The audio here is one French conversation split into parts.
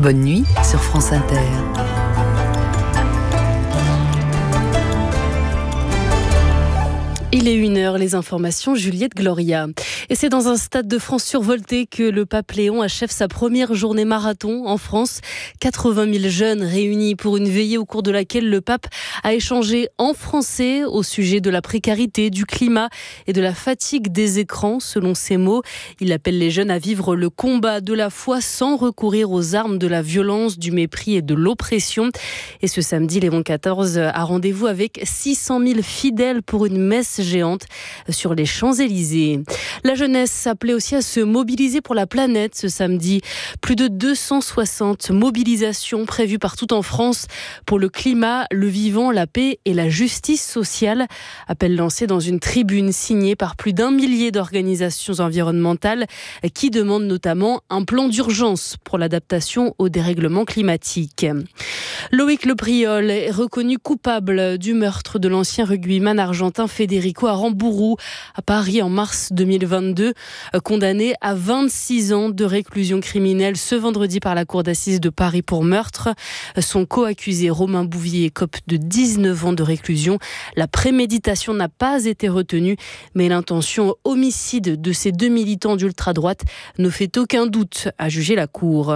Bonne nuit sur France Inter. Il est 1h, les informations, Juliette Gloria. Et c'est dans un stade de France survolté que le pape Léon achève sa première journée marathon en France. 80 000 jeunes réunis pour une veillée au cours de laquelle le pape a échangé en français au sujet de la précarité, du climat et de la fatigue des écrans, selon ses mots. Il appelle les jeunes à vivre le combat de la foi sans recourir aux armes de la violence, du mépris et de l'oppression. Et ce samedi, Léon XIV a rendez-vous avec 600 000 fidèles pour une messe géante sur les Champs-Élysées. La jeunesse appelait aussi à se mobiliser pour la planète ce samedi. Plus de 260 mobilisations prévues partout en France pour le climat, le vivant, la paix et la justice sociale. Appel lancé dans une tribune signée par plus d'1 millier d'organisations environnementales qui demandent notamment un plan d'urgence pour l'adaptation au dérèglement climatique. Loïc Le Priol est reconnu coupable du meurtre de l'ancien rugbyman argentin Federico Aramburu à Paris en mars 2022, condamné à 26 ans de réclusion criminelle ce vendredi par la cour d'assises de Paris pour meurtre. Son co-accusé Romain Bouvier écope de 19 ans de réclusion. La préméditation n'a pas été retenue, mais l'intention homicide de ces deux militants d'ultra-droite ne fait aucun doute, à juger la cour.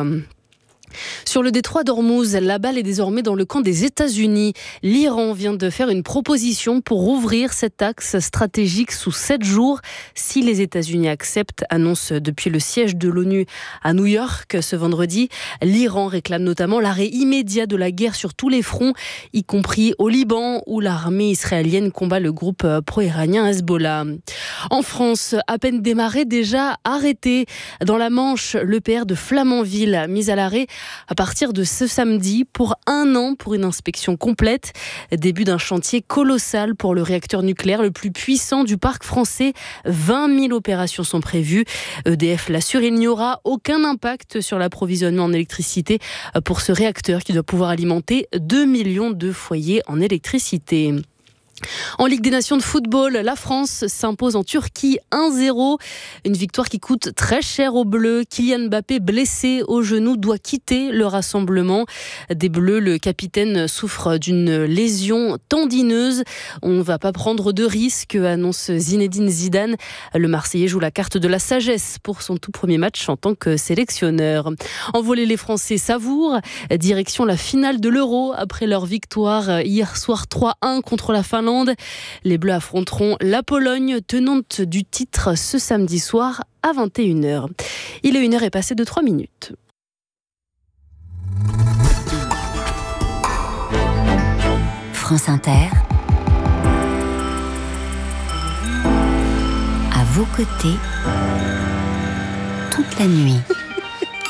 Sur le détroit d'Ormuz, la balle est désormais dans le camp des États-Unis. L'Iran vient de faire une proposition pour ouvrir cet axe stratégique sous 7 jours. Si les États-Unis acceptent, annonce depuis le siège de l'ONU à New York ce vendredi. L'Iran réclame notamment l'arrêt immédiat de la guerre sur tous les fronts, y compris au Liban, où l'armée israélienne combat le groupe pro-iranien Hezbollah. En France, à peine démarré, déjà arrêté. Dans la Manche, l'EPR de Flamanville, mis à l'arrêt à partir de ce samedi pour 1 an pour une inspection complète. Début d'un chantier colossal pour le réacteur nucléaire le plus puissant du parc français. 20 000 opérations sont prévues. EDF l'assure, il n'y aura aucun impact sur l'approvisionnement en électricité pour ce réacteur qui doit pouvoir alimenter 2 millions de foyers en électricité. En Ligue des Nations de football, la France s'impose en Turquie 1-0. Une victoire qui coûte très cher aux Bleus. Kylian Mbappé, blessé au genou, doit quitter le rassemblement des Bleus. Le capitaine souffre d'une lésion tendineuse. On ne va pas prendre de risques, annonce Zinedine Zidane. Le Marseillais joue la carte de la sagesse pour son tout premier match en tant que sélectionneur. En volley, les Français savourent. Direction la finale de l'Euro après leur victoire hier soir 3-1 contre la Finlande. Les Bleus affronteront la Pologne, tenante du titre, ce samedi soir à 21h. Il est 1h et passé de 3 minutes. France Inter, à vos côtés, toute la nuit.